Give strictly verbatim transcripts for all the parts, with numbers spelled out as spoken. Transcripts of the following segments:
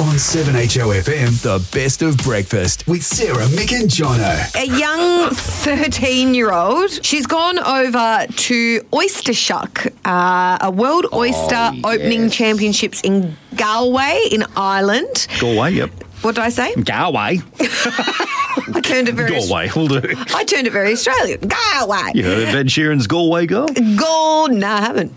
On seven H O F M, the best of breakfast with Sarah, Mick and Jono. A young thirteen-year-old, she's gone over to Oyster Shuck, uh, a World Oyster Oh, Opening yes. Championships in Galway in Ireland. Galway, yep. What did I say? Galway. I turned it very Galway, will do. I turned it very Australian. Galway. You heard of Ed Sheeran's Galway girl? Go. No, I haven't.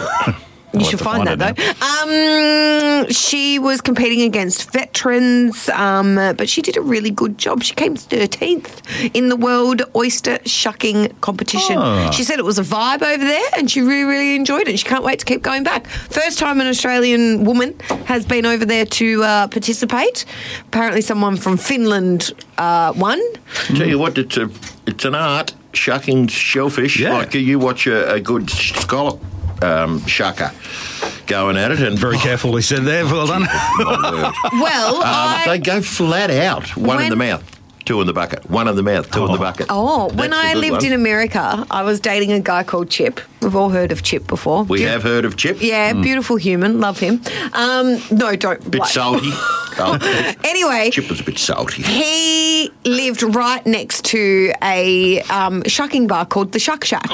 You should have to find find that, though. Um, she was competing against veterans, um, but she did a really good job. She came thirteenth in the World Oyster Shucking Competition. Oh. She said it was a vibe over there, and she really, really enjoyed it. And she can't wait to keep going back. First time an Australian woman has been over there to uh, participate. Apparently someone from Finland uh, won. Tell you what, it's a it's an art shucking shellfish. Yeah. Like you watch a, a good scallop um, shucker going at it, and Very carefully said there. Well done. my word. Well, Um, I... they go flat out. One When- in the mouth, two in the bucket. One in the mouth, two in the bucket. Oh, when That's the I good lived one. in America, I was dating a guy called Chip. We've all heard of Chip before. We Do you- have heard of Chip. Yeah, beautiful human. Love him. Um, no, don't. Bit like- salty. Oh, Anyway, Chip was a bit salty. he lived right next to a um, shucking bar called the Shuck Shack.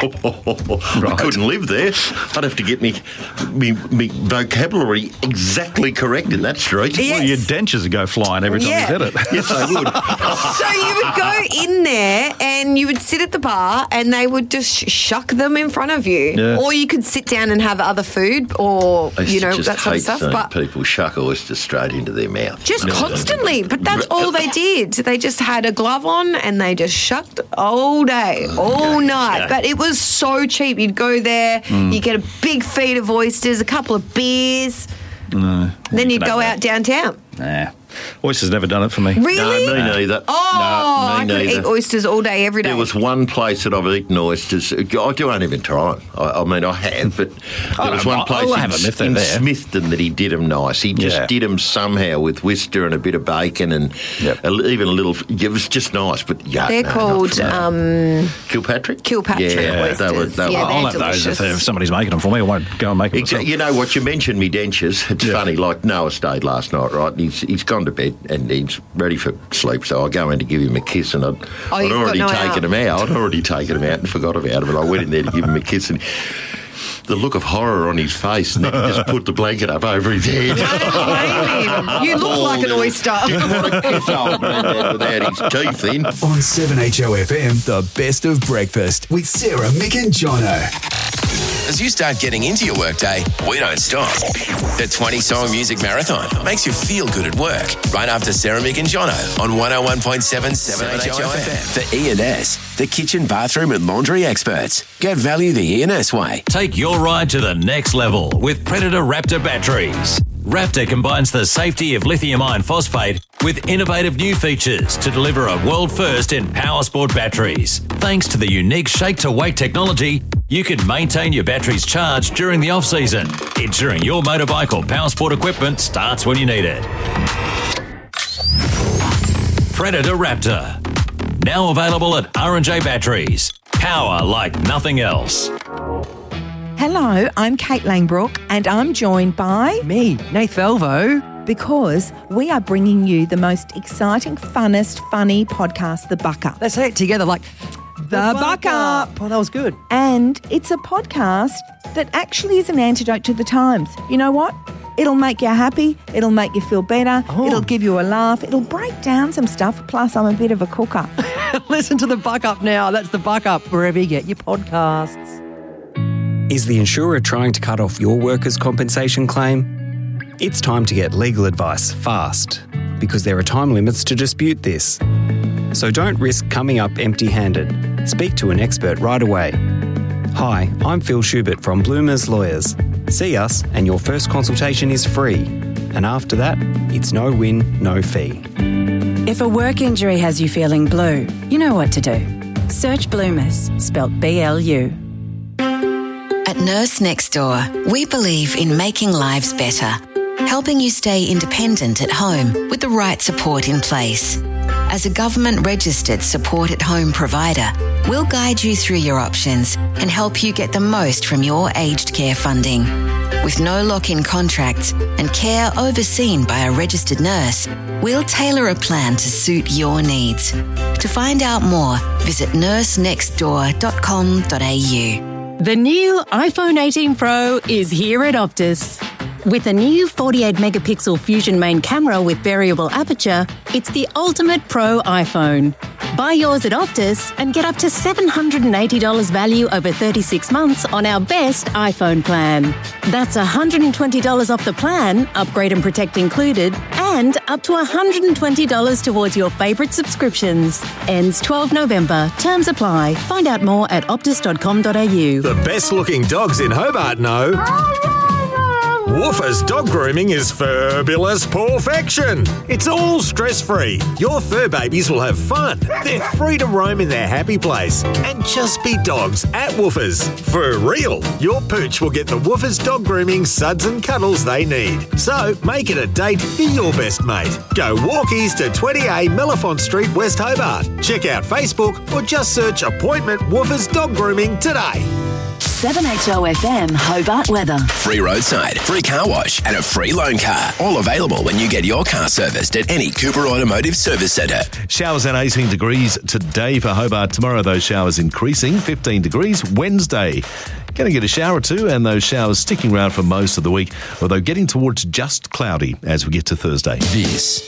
I couldn't live there. I'd have to get me, me, me vocabulary exactly correct in that street. Yeah. Well, your dentures would go flying every time Yeah. you said it. Yes, I would. So you would go in there and you would sit at the bar and they would just sh- shuck them in front of you. Yeah. Or you could sit down and have other food or, I used you to know, just that sort of hate stuff. seeing But people shuck oysters straight into their mouth. just No, constantly. But that's all they did. They just had a glove on and they just shucked all day, all night. But it was so cheap. You'd go there, you get a big feed of oysters, a couple of beers. No. Then you'd can go have out downtown. Nah. Oysters never done it for me. Really? No, me neither. Oh, no, I me could neither. eat oysters all day, every day. There was one place that I've eaten oysters. I don't even try them. I, I mean, I have, but there was don't- one place I'll in, have 'em if they're in there. Smithton that he did them nice. He just Yeah. did them somehow with Worcester and a bit of bacon and Yep. a, even a little. It was just nice, but yeah, They're no, not called for me. um, Kilpatrick. Kilpatrick Yeah, oysters. they were. They Yeah, were they're I'll have those if, delicious. if somebody's making them for me. I won't go and make them Exactly. myself. You know what? You mentioned me dentures. It's Yeah. funny. Like Noah stayed last night, right? And he's he's gone to bed and he's ready for sleep. So I go in to give him a kiss, and I'd, Oh, I'd you've got already Noah taken out. him out. I'd already taken him out and forgot about him. And I went in there to give him a kiss, and the look of horror on his face, and then he just put the blanket up over his head. Don't blame him. You look like an oyster. Didn't want to kiss old man without his teeth in. On seven H O F M, the best of breakfast with Sarah, Mick and Jono. As you start getting into your workday, we don't stop. The twenty-song music marathon makes you feel good at work. Right after Sarah, Mick and Jono on one oh one point seven seven H O F M. The E and S, the kitchen, bathroom and laundry experts. Get value the E and S way. Take your ride to the next level with Predator Raptor batteries. Raptor combines the safety of lithium iron phosphate with innovative new features to deliver a world first in power sport batteries. Thanks to the unique shake-to-weight technology, you can maintain your batteries charged during the off-season, ensuring your motorbike or power sport equipment starts when you need it. Predator Raptor. Now available at R and J Batteries. Power like nothing else. Hello, I'm Kate Langbrook and I'm joined by... Me, Nath Velvo. Because we are bringing you the most exciting, funnest, funny podcast, The Buck Up. Let's say it together like... The Buck Up. Oh, that was good. And it's a podcast that actually is an antidote to the times. You know what? It'll make you happy. It'll make you feel better. Oh. It'll give you a laugh. It'll break down some stuff. Plus, I'm a bit of a cooker. Listen to The Buck Up now. That's The Buck Up, wherever you get your podcasts. Is the insurer trying to cut off your workers' compensation claim? It's time to get legal advice fast, because there are time limits to dispute this. So don't risk coming up empty-handed. Speak to an expert right away. Hi, I'm Phil Schubert from Bloomers Lawyers. See us and your first consultation is free. And after that, it's no win, no fee. If a work injury has you feeling blue, you know what to do. Search Bloomers, spelt B L U. At Nurse Next Door, we believe in making lives better, helping you stay independent at home with the right support in place. As a government-registered support-at-home provider, we'll guide you through your options and help you get the most from your aged care funding. With no lock-in contracts and care overseen by a registered nurse, we'll tailor a plan to suit your needs. To find out more, visit nurse next door dot com dot a u. The new iPhone eighteen Pro is here at Optus. With a new forty-eight megapixel Fusion main camera with variable aperture, it's the ultimate pro iPhone. Buy yours at Optus and get up to seven hundred eighty dollars value over thirty-six months on our best iPhone plan. That's one hundred twenty dollars off the plan, upgrade and protect included, and up to one hundred twenty dollars towards your favourite subscriptions. Ends twelfth of November. Terms apply. Find out more at optus dot com dot a u. The best looking dogs in Hobart know. Woofers Dog Grooming is fabulous perfection. It's all stress-free. Your fur babies will have fun. They're free to roam in their happy place and just be dogs at Woofers. For real, your pooch will get the Woofers Dog Grooming suds and cuddles they need. So make it a date for your best mate. Go walkies to twenty A Mellifont Street, West Hobart. Check out Facebook or just search Appointment Woofers Dog Grooming today. seven H O F M Hobart weather. Free roadside, free car wash, and a free loan car. All available when you get your car serviced at any Cooper Automotive Service Centre. Showers at eighteen degrees today for Hobart. Tomorrow, those showers increasing, fifteen degrees. Wednesday, going to get a shower or two, and those showers sticking around for most of the week, although getting towards just cloudy as we get to Thursday. This